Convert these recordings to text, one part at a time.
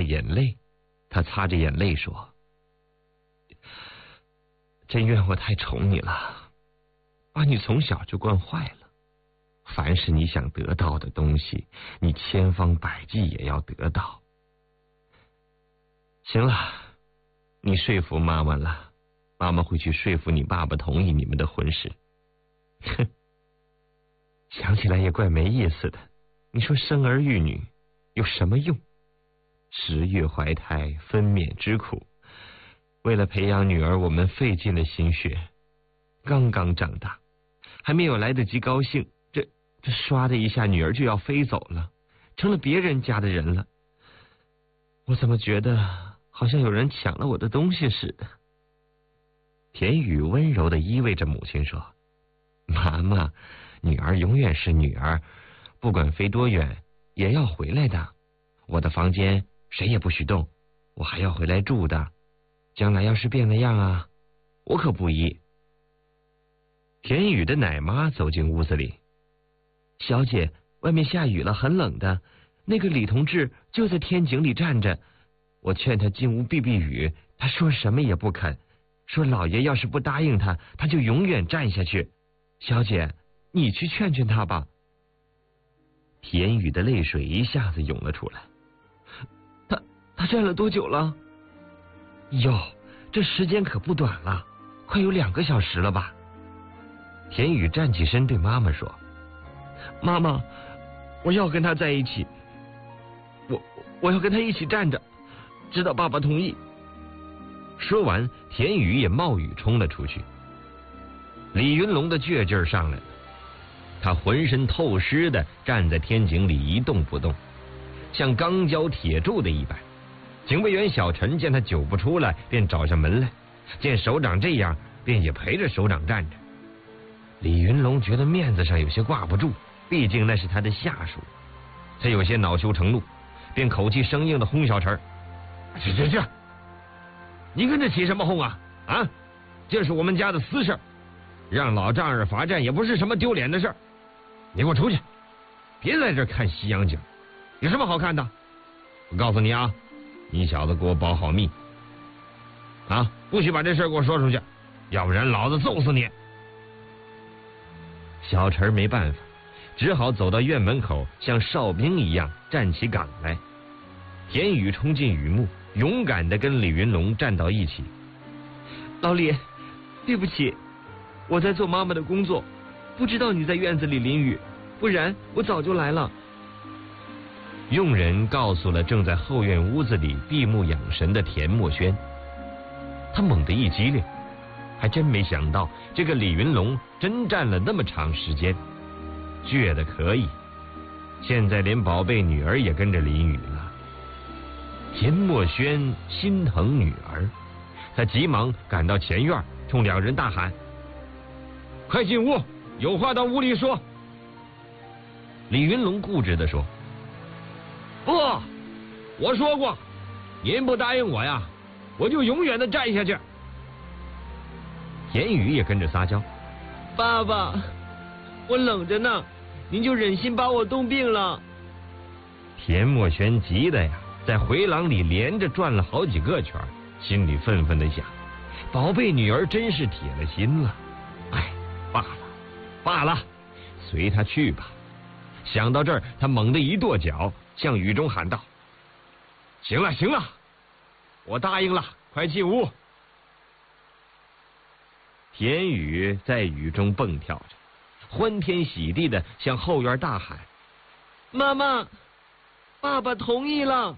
眼泪，他擦着眼泪说：“真怨我太宠你了，把你从小就惯坏了。凡是你想得到的东西，你千方百计也要得到。行了，你说服妈妈了，妈妈会去说服你爸爸同意你们的婚事。哼，想起来也怪没意思的。你说生儿育女有什么用？10月怀胎，分娩之苦，为了培养女儿，我们费尽了心血。刚刚长大，还没有来得及高兴，这唰的一下，女儿就要飞走了，成了别人家的人了。我怎么觉得好像有人抢了我的东西似的？田雨温柔地依偎着母亲说：“妈妈，女儿永远是女儿，不管飞多远也要回来的。我的房间谁也不许动，我还要回来住的。将来要是变了样啊，我可不依。”田雨的奶妈走进屋子里：“小姐，外面下雨了，很冷的。那个李同志就在天井里站着，我劝他进屋避避雨，他说什么也不肯，说老爷要是不答应他，他就永远站下去。小姐，你去劝劝他吧。”田雨的泪水一下子涌了出来。他站了多久了？哟，这时间可不短了，快有2个小时了吧？田雨站起身对妈妈说：“妈妈，我要跟他在一起，我要跟他一起站着，直到爸爸同意。”说完，田雨也冒雨冲了出去。李云龙的倔劲儿上来了，他浑身透湿的站在天井里一动不动，像钢胶铁柱的一般。警卫员小陈见他久不出来，便找上门来，见首长这样，便也陪着首长站着。李云龙觉得面子上有些挂不住，毕竟那是他的下属，他有些恼羞成怒，便口气生硬的轰小陈：“去！你跟着起什么哄啊？啊，这是我们家的私事，让老丈人罚站也不是什么丢脸的事。你给我出去，别在这看西洋景，有什么好看的？我告诉你啊，你小子给我保好密啊，不许把这事给我说出去，要不然老子揍死你！”小陈没办法，只好走到院门口，像哨兵一样站起岗来。田雨冲进雨幕，勇敢地跟李云龙站到一起：“老李，对不起，我在做妈妈的工作，不知道你在院子里淋雨，不然我早就来了。”佣人告诉了正在后院屋子里闭目养神的田墨轩。他猛地一激灵，还真没想到这个李云龙真站了那么长时间，倔得可以，现在连宝贝女儿也跟着淋雨了。田墨轩心疼女儿，他急忙赶到前院，冲2人大喊：“快进屋，有话到屋里说。”李云龙固执地说：“不，我说过，您不答应我呀，我就永远的站下去。”田雨也跟着撒娇：“爸爸，我冷着呢，您就忍心把我冻病了。”田墨轩急的呀，在回廊里连着转了好几个圈，心里愤愤的想：宝贝女儿真是铁了心了。哎，罢了，随他去吧。想到这儿，他猛地一跺脚，向雨中喊道：“行了，我答应了，快进屋。”田雨在雨中蹦跳着，欢天喜地的向后院大喊：“妈妈，爸爸同意了。”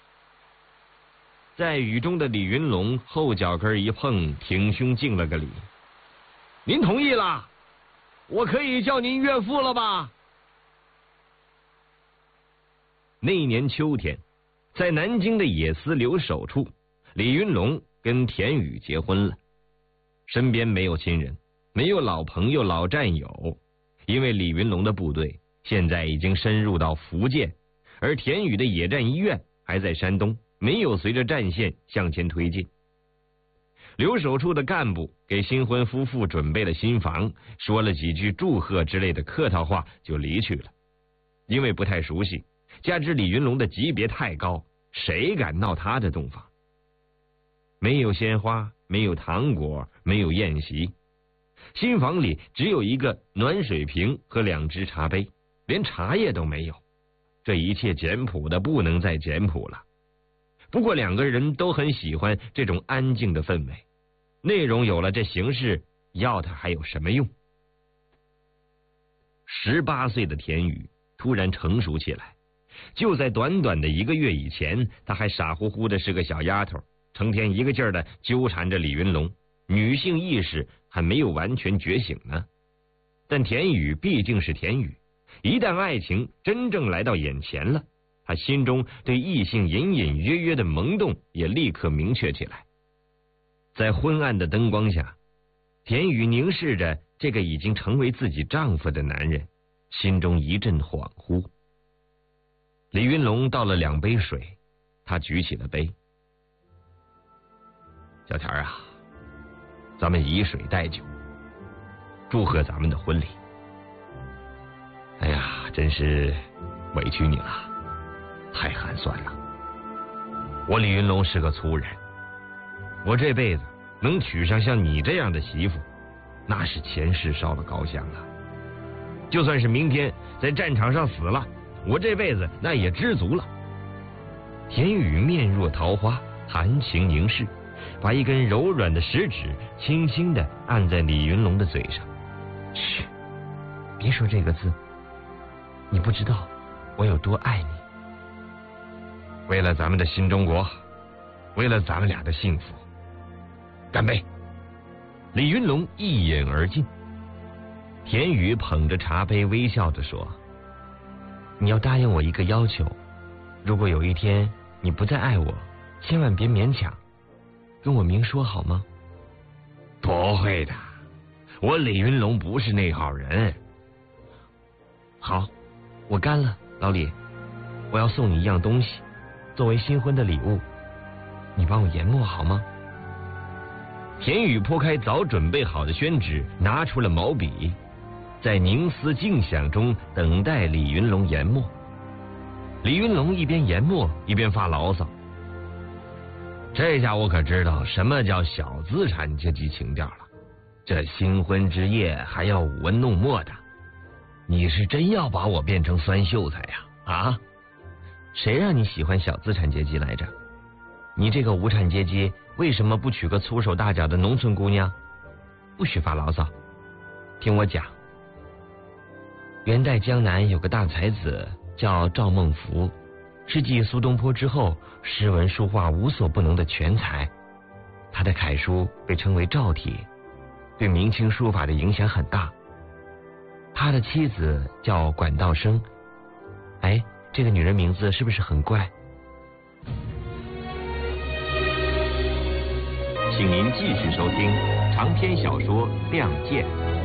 在雨中的李云龙后脚跟一碰，挺胸敬了个礼：“您同意了，我可以叫您岳父了吧？”那年秋天，在南京的野司留守处，李云龙跟田雨结婚了。身边没有亲人，没有老朋友老战友，因为李云龙的部队现在已经深入到福建，而田雨的野战医院还在山东，没有随着战线向前推进。留守处的干部给新婚夫妇准备了新房，说了几句祝贺之类的客套话就离去了。因为不太熟悉，加之李云龙的级别太高， 谁敢闹他的洞房？没有鲜花，没有糖果，没有宴席，新房里只有一个暖水瓶和2只茶杯，连茶叶都没有。这一切简朴的不能再简朴了。不过2个人都很喜欢这种安静的氛围，内容有了，这形式要它还有什么用？18岁的田雨突然成熟起来，就在短短的1个月以前，她还傻乎乎的是个小丫头，成天一个劲儿的纠缠着李云龙，女性意识还没有完全觉醒呢。但田雨毕竟是田雨，一旦爱情真正来到眼前了，她心中对异性隐隐约约的萌动也立刻明确起来。在昏暗的灯光下，田雨凝视着这个已经成为自己丈夫的男人，心中一阵恍惚。李云龙倒了2杯水，他举起了杯。小田啊，咱们以水代酒，祝贺咱们的婚礼。哎呀，真是委屈你了，太寒酸了。我李云龙是个粗人，我这辈子能娶上像你这样的媳妇，那是前世烧了高香了。就算是明天在战场上死了，我这辈子那也知足了。田雨面若桃花，含情凝视，把一根柔软的食指轻轻地按在李云龙的嘴上。嘘，别说这个字，你不知道我有多爱你。为了咱们的新中国，为了咱们俩的幸福，干杯！李云龙一饮而尽。田雨捧着茶杯微笑着说，你要答应我一个要求，如果有一天你不再爱我，千万别勉强，跟我明说好吗？不会的，我李云龙不是那号人。好，我干了，老李，我要送你一样东西，作为新婚的礼物，你帮我研墨好吗？田雨拨开早准备好的宣纸，拿出了毛笔，在凝思静想中等待李云龙研墨。李云龙一边研墨一边发牢骚，这下我可知道什么叫小资产阶级情调了，这新婚之夜还要舞文弄墨的，你是真要把我变成酸秀才呀？啊？谁让你喜欢小资产阶级来着？你这个无产阶级为什么不娶个粗手大脚的农村姑娘？不许发牢骚，听我讲。元代江南有个大才子叫赵孟頫，是继苏东坡之后诗文书画无所不能的全才。他的楷书被称为赵体，对明清书法的影响很大。他的妻子叫管道升，哎，这个女人名字是不是很怪？请您继续收听长篇小说《亮剑》。